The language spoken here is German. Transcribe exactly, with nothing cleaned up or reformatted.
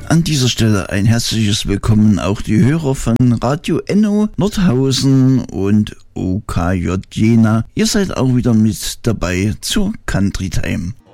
An dieser Stelle ein herzliches Willkommen auch die Hörer von Radio Enno Nordhausen und O K J Jena. Ihr seid auch wieder mit dabei zur Country Time.